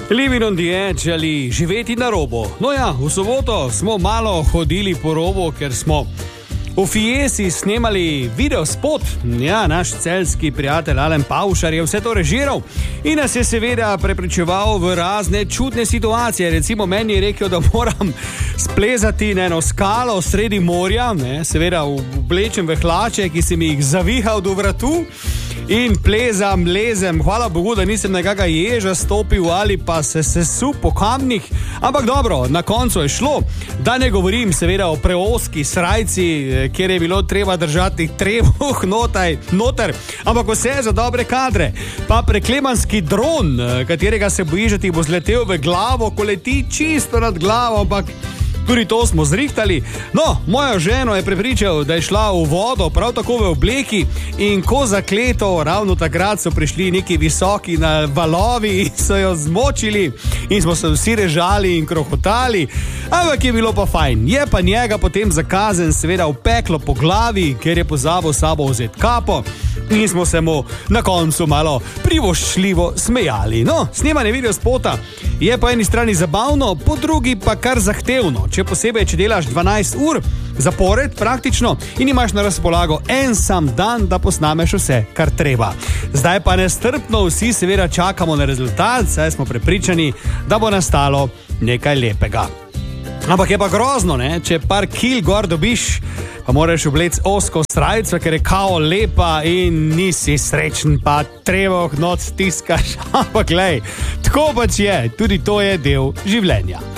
Living on the edge ali živeti na robu. No ja, v soboto smo malo hodili po robu, ker smo v Fiesi snemali video spot. Ja, naš celjski prijatelj Alen Pavšar je vse to režiral in nas je seveda prepričeval v razne čudne situacije. Recimo meni je rekel, da moram splezati na eno skalo sredi morja, seveda oblečem v hlače, ki sem jih zavihal do vratu. In plezam, lezem, hvala Bogu, da nisem nekega ježa stopil ali pa se sesul po kamnih, ampak dobro, na koncu je šlo. Da ne govorim seveda o preoski srajci, kjer je bilo treba držati trebuh noter, ampak vse za dobre kadre. Pa preklemanski dron, katerega se bojiš, da ti bo zletel v glavo, ko leti čisto nad glavo, ampak tudi to smo zrihtali. No, mojo ženo je prepričal, da je šla v vodo, prav tako v obleki, in ko zakleto, ravno takrat so prišli neki visoki valovi in so jo zmočili in smo se vsi režali in krohotali, ampak je bilo pa fajn. Je pa njega potem za kazen seveda upeklo po glavi, ker je pozabil sabo vzeti kapo in smo se mu na koncu malo privoščljivo smejali. No, snemanje video spota je po eni strani zabavno, po drugi pa kar zahtevno. Še posebej, če delaš 12 ur zapored praktično in imaš na razpolago en sam dan, da posnameš vse, kar treba. Zdaj pa nestrpno vsi seveda čakamo na rezultat, saj smo prepričani, da bo nastalo nekaj lepega. Ampak je pa grozno, če par kil gor dobiš, pa moraš obleci osko srajco, ker je kao lepa in nisi srečen, pa trebuh not stiskaš. Ampak glej, tako pač je, tudi to je del življenja.